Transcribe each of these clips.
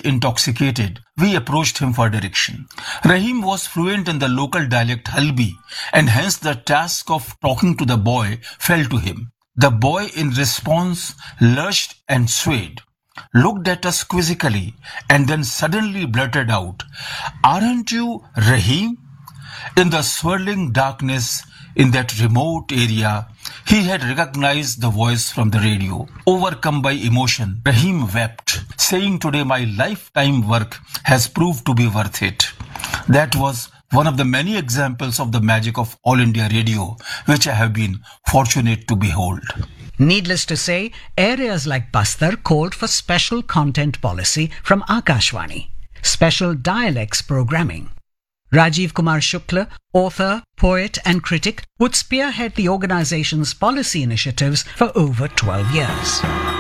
quite intoxicated, we approached him for direction. Rahim was fluent in the local dialect Halbi, and hence the task of talking to the boy fell to him. The boy in response lurched and swayed, looked at us quizzically, and then suddenly blurted out, "Aren't you Rahim?" In the swirling darkness in that remote area, he had recognized the voice from the radio. Overcome by emotion, Rahim wept, saying, "Today my lifetime work has proved to be worth it." That was one of the many examples of the magic of All India Radio, which I have been fortunate to behold. Needless to say, areas like Bastar called for special content policy from Akashvani, special dialects programming. Rajiv Kumar Shukla, author, poet and critic, would spearhead the organization's policy initiatives for over 12 years.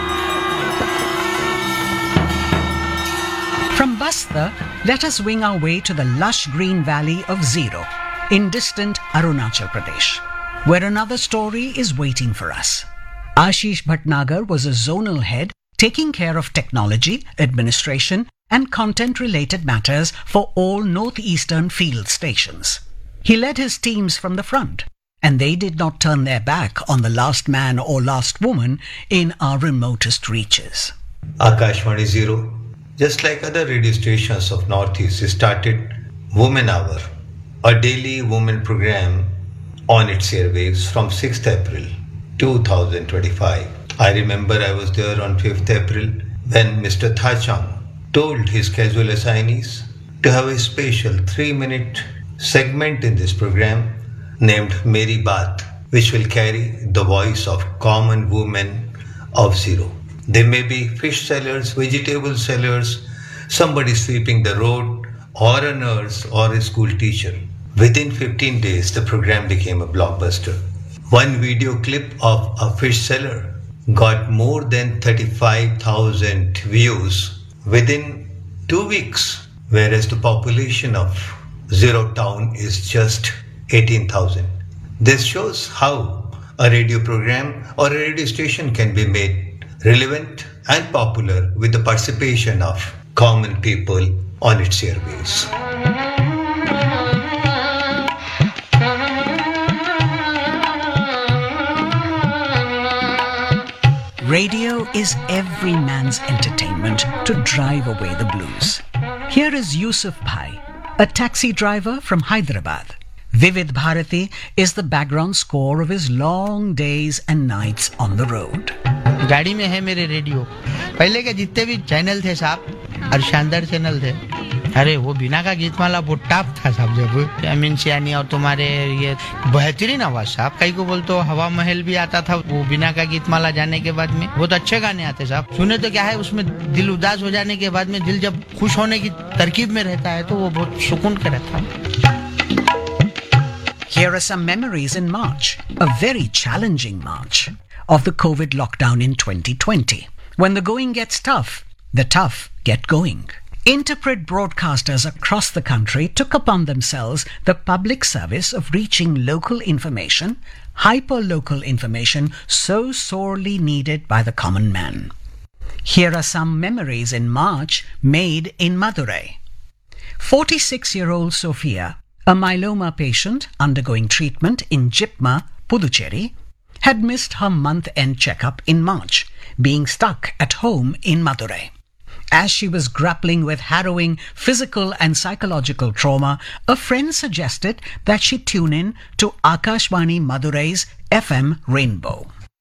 From Bastar, let us wing our way to the lush green valley of Zero, in distant Arunachal Pradesh, where another story is waiting for us. Ashish Bhatnagar was a zonal head taking care of technology, administration, and content-related matters for all northeastern field stations. He led his teams from the front, and they did not turn their back on the last man or last woman in our remotest reaches. Akashvani Zero, just like other radio stations of Northeast, started Women Hour, a daily women program on its airwaves from 6th April 2025. I remember I was there on 5th April when Mr. Thachang told his casual assignees to have a special 3-minute segment in this program named Meri Baat, which will carry the voice of common women of Zero. They may be fish sellers, vegetable sellers, somebody sweeping the road, or a nurse or a school teacher. Within 15 days, the program became a blockbuster. One video clip of a fish seller got more than 35,000 views within 2 weeks, whereas the population of Zero Town is just 18,000. This shows how a radio program or a radio station can be made relevant and popular with the participation of common people on its airwaves. Radio is every man's entertainment to drive away the blues. Here is Yusuf Bhai, a taxi driver from Hyderabad. Vivid Bharati is the background score of his long days and nights on the road. गाड़ी में है मेरे radio. पहले के जितने भी channel थे साहब, और शानदार चैनल थे. अरे वो बिना का गीत माला वो टॉप था साहब. जब अमीन सियानी और तुम्हारे ये बेहतरीन आवाज साहब. कई को बोलते हवा महल भी आता था वो बिना का गीत माला जाने के बाद में. बहुत अच्छे गाने आते साहब. सुने तो क्या है उसमें दिल उदास हो जाने के बाद में दिल जब खुश होने की तरकीब में रहता है तो वो बहुत सुकून का रहता है. Here are some memories in March, a very challenging March, of the COVID lockdown in 2020. When the going gets tough, the tough get going. Interpret broadcasters across the country took upon themselves the public service of reaching local information, hyper-local information so sorely needed by the common man. Here are some memories in March made in Madurai. 46-year-old Sophia, a myeloma patient undergoing treatment in Jipma, Puducherry, had missed her month-end checkup in March, being stuck at home in Madurai. As she was grappling with harrowing physical and psychological trauma, a friend suggested that she tune in to Akashvani Madurai's FM Rainbow.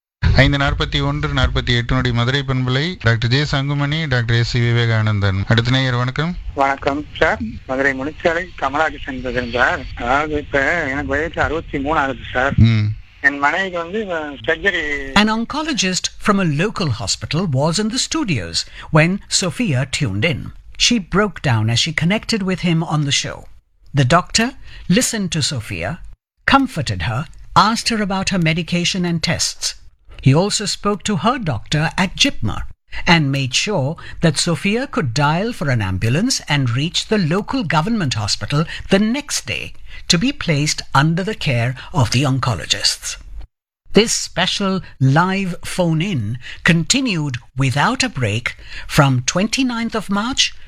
5:41-48 Madurai பண்பலை doctor J Sangumani, doctor S C Vivekanandan. அடுத்த நேயர் வணக்கம். வணக்கம் sir, Madurai Munichalai Kamalakrishnan பேசுறேன் sir. அதாவது இப்ப எனக்கு வயசு 63 ஆகுது சார். என் மனைவிக்கு வந்து surgery. An oncologist from a local hospital was in the studios when Sophia tuned in. She broke down as she connected with him on the show. The doctor listened to Sophia, comforted her, asked her about her medication and tests. He also spoke to her doctor at Jipma and made sure that Sophia could dial for an ambulance and reach the local government hospital the next day to be placed under the care of the oncologists. This special live phone-in continued without a break from 29th of March